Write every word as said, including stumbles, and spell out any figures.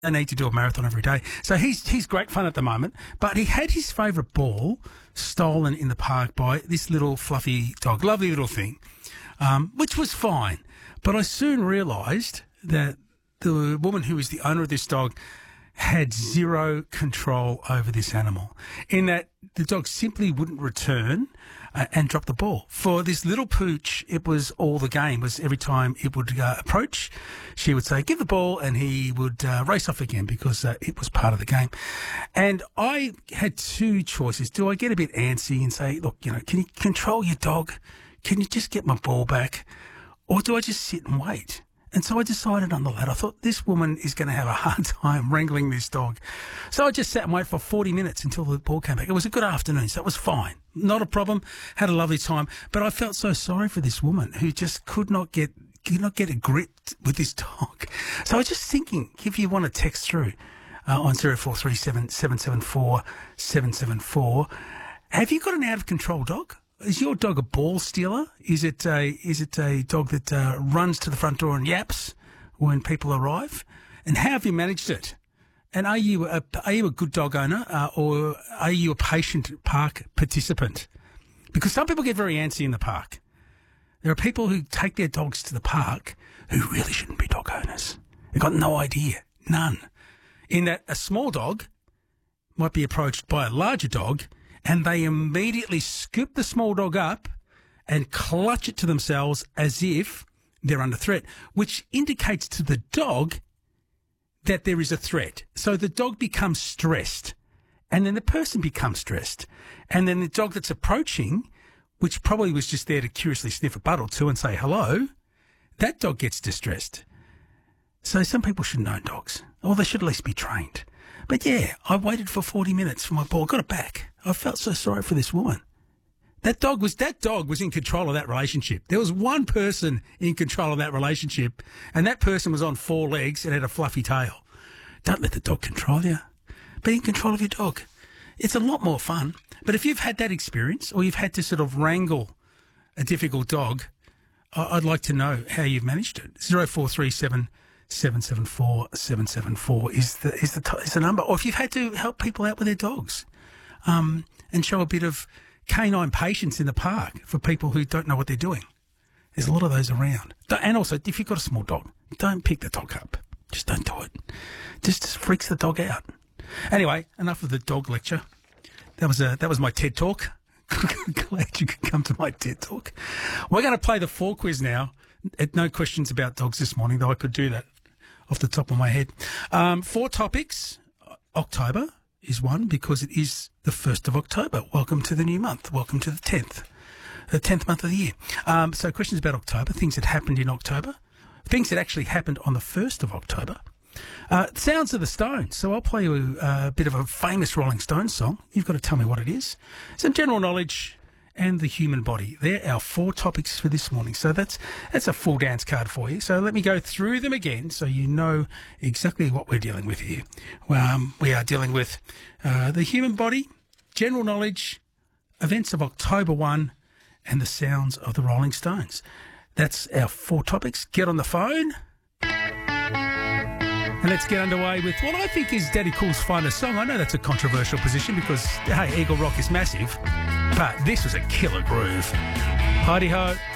I need to do a marathon every day. So he's he's great fun at the moment. But he had his favourite ball stolen in the park by this little fluffy dog, lovely little thing, um, which was fine. But I soon realised that the woman who is the owner of this dog had zero control over this animal, in that the dog simply wouldn't return uh, and drop the ball. For this little pooch, it was all the game. Was every time it would uh, approach, she would say, give the ball, and he would uh, race off again because uh, it was part of the game. And I had two choices. Do I get a bit antsy and say, look, you know, can you control your dog? Can you just get my ball back? Or do I just sit and wait? And so I decided on the latter. I thought, this woman is going to have a hard time wrangling this dog. So I just sat and waited for forty minutes until the ball came back. It was a good afternoon, so it was fine. Not a problem. Had a lovely time. But I felt so sorry for this woman who just could not get could not get a grip with this dog. So I was just thinking, if you want to text through uh, on zero four three seven, seven seven four, seven seven four, have you got an out-of-control dog? Is your dog a ball stealer? Is it a, is it a dog that uh, runs to the front door and yaps when people arrive? And how have you managed it? And are you a, are you a good dog owner uh, or are you a patient park participant? Because some people get very antsy in the park. There are people who take their dogs to the park who really shouldn't be dog owners. They've got no idea, none. In that a small dog might be approached by a larger dog and they immediately scoop the small dog up and clutch it to themselves as if they're under threat, which indicates to the dog that there is a threat. So the dog becomes stressed, and then the person becomes stressed. And then the dog that's approaching, which probably was just there to curiously sniff a butt or two and say hello, that dog gets distressed. So some people shouldn't own dogs, or they should at least be trained. But yeah, I waited for forty minutes for my ball, got it back. I felt so sorry for this woman. That dog was that dog was in control of that relationship. There was one person in control of that relationship, and that person was on four legs and had a fluffy tail. Don't let the dog control you. Be in control of your dog. It's a lot more fun. But if you've had that experience, or you've had to sort of wrangle a difficult dog, I'd like to know how you've managed it. Zero four three seven. seven seven four, seven seven four is the is the is the number. Or if you've had to help people out with their dogs, um, and show a bit of canine patience in the park for people who don't know what they're doing. There's a lot of those around. And also, if you've got a small dog, don't pick the dog up. Just don't do it. Just, just freaks the dog out. Anyway, enough of the dog lecture. That was a that was my TED Talk. Glad you could come to my TED Talk. We're going to play the four quiz now. No questions about dogs this morning, though I could do that off the top of my head. Um, four topics. October is one because it is the first of October. Welcome to the new month. Welcome to the tenth. The tenth month of the year. Um, so questions about October, things that happened in October, things that actually happened on the first of October. Uh, Sounds of the Stones. So I'll play you a, a bit of a famous Rolling Stones song. You've got to tell me what it is. Some general knowledge and the human body. They're our four topics for this morning. So that's that's a full dance card for you. So let me go through them again so you know exactly what we're dealing with here. Um, we are dealing with uh, the human body, general knowledge, events of October first, and the sounds of the Rolling Stones. That's our four topics. Get on the phone. And let's get underway with what I think is Daddy Cool's finest song. I know that's a controversial position because, hey, Eagle Rock is massive, but this was a killer groove. Heidi ho.